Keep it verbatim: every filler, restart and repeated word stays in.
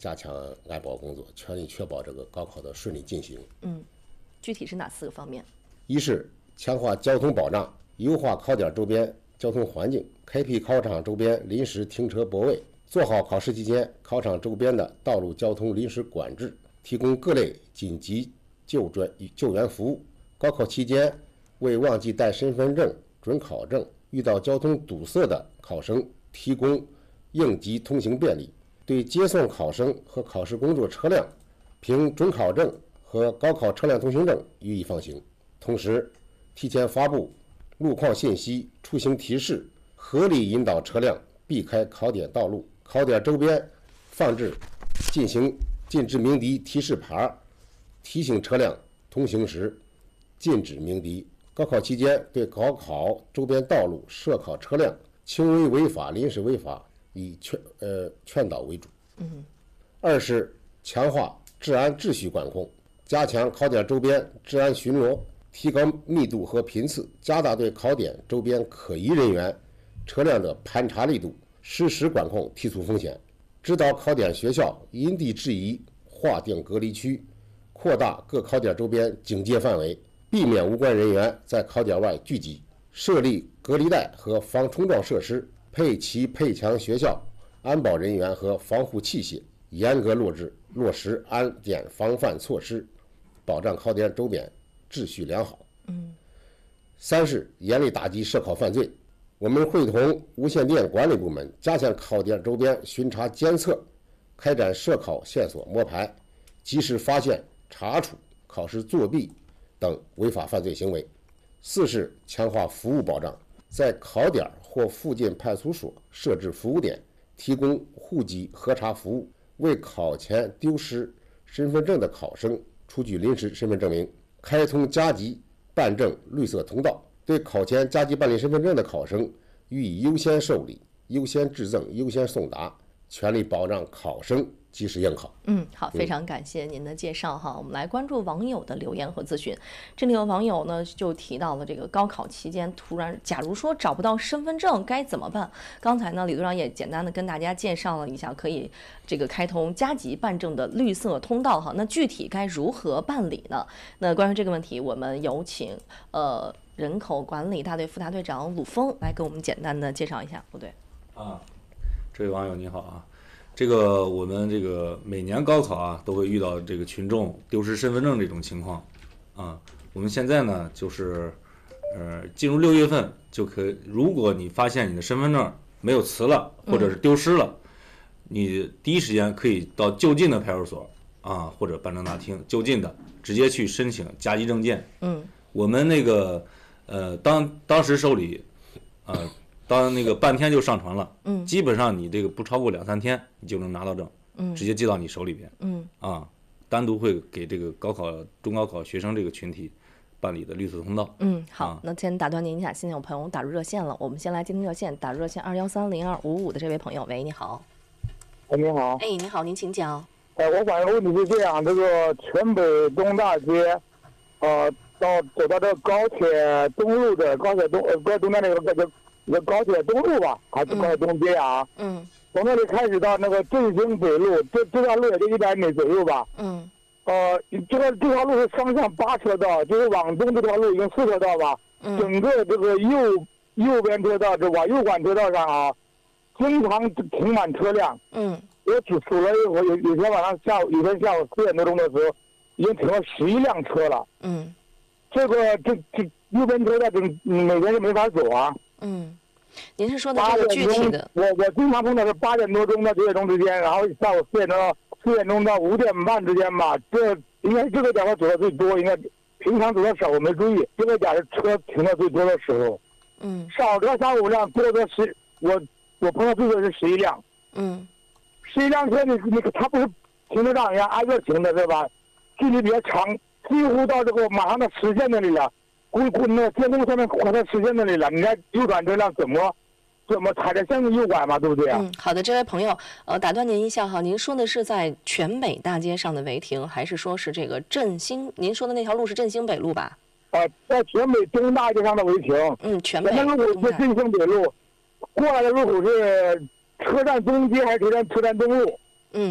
加强安保工作，全力确保这个高考的顺利进行。 嗯，具体是哪四个方面？ 一是强化交通保障，优化考点周边交通环境，开辟考场周边临时停车泊位，做好考试期间考场周边的道路交通临时管制，提供各类紧急救援救援服务。高考期间，为忘记带身份证、准考证、遇到交通堵塞的考生提供应急通行便利，对接送考生和考试工作车辆凭准考证和高考车辆通行证予以放行。同时，提前发布路况信息、出行提示，合理引导车辆避开考点道路，考点周边放置进行禁止鸣笛提示牌，提醒车辆通行时禁止鸣笛。高考期间对高考周边道路、涉考车辆轻微违法、临时违法以劝呃劝导为主。 嗯。 二是强化治安秩序管控，加强考点周边治安巡逻，提高密度和频次，加大对考点周边可疑人员、车辆的盘查力度，实时管控提速风险。指导考点学校因地制宜划定隔离区，扩大各考点周边警戒范围，避免无关人员在考点外聚集，设立隔离带和防冲撞设施，配齐配强学校安保人员和防护器械，严格落实落实安检防范措施，保障考点周边秩序良好。 嗯。 三是严厉打击涉考犯罪，我们会同无线电管理部门加强考点周边巡查监测，开展涉考线索摸排，及时发现查处考试作弊等违法犯罪行为。四是强化服务保障，在考点或附近派出所设置服务点，提供户籍核查服务，为考前丢失身份证的考生出具临时身份证明，开通加急办证绿色通道，对考前加急办理身份证的考生予以优先受理、优先质证、优先送达，全力保障考生及时应考。 嗯，好，非常感谢您的介绍哈。我们来关注网友的留言和咨询。这里有网友呢就提到了这个高考期间突然，假如说找不到身份证该怎么办？刚才呢李组长也简单的跟大家介绍了一下，可以这个开通加急办证的绿色通道哈。那具体该如何办理呢？那关于这个问题，我们有请呃人口管理大队副大队长鲁峰来给我们简单的介绍一下。不对啊，这位网友你好啊。这个我们这个每年高考啊，都会遇到这个群众丢失身份证这种情况啊。我们现在呢，就是呃，进入六月份就可以，如果你发现你的身份证没有磁了，或者是丢失了，嗯、你第一时间可以到就近的派出所啊，或者办证大厅就近的直接去申请加急证件。 嗯， 我们那个呃，当当时受理，呃。当那个半天就上传了， 嗯， 基本上你这个不超过两三天，你就能拿到证， 嗯， 直接寄到你手里边， 嗯， 啊，单独会给这个高考、中高考学生这个群体办理的绿色通道。 嗯，好， 啊、 那先打断您一下，现在有朋友打入热线了，我们先来接听热线，打入热线二幺三零二五五的这位朋友，喂，你好。 哎，你好。 哎，你好，您请讲。 哎，我反映问题是这样，这个全北东大街，呃，到走到这个高铁东路的高铁东呃高铁东站那个叫。一个高铁东路吧，还是高铁东街啊？ 嗯， 从那里开始到那个振兴北路，这这条路也就一百米左右吧。 嗯， 呃，这个这条路是双向八车道，就是往东这条路已经四车道吧。 嗯， 整个这个右右边车道，这往右管车道上啊，经常停满车辆。 嗯， 我只数了一会，有有天晚上下午，有天下午四点多钟的时候，已经停了十一辆车了。 嗯， 这个这这右边车道这每天是没法走啊。 嗯，您是说的这个具体的？ 我我经常碰到是八点多钟到九点钟之间，然后下午四点钟到四点钟到五点半之间吧。这应该这个点我走的最多，应该平常走的少，我没注意。这个点是车停的最多的时候。 嗯。 少则三五辆，多则十，我我碰到最多是十一辆。 嗯。 十一辆车你你它不是停车场一样挨个停的是吧？距离比较长，几乎到这个马上到实线那里了。滚滚那监控上面快到实现那里了，你看右转车辆怎么怎么踩着线右拐嘛，对不对啊？ 嗯，好的，这位朋友，呃，打断您一下哈，您说的是在全北大街上的违停，还是说是这个振兴？您说的那条路是振兴北路吧？ 呃，在全北东大街上的违停。 嗯，全北。 那路口是振兴北路，过来的路口是车站东街还是车站车站东路？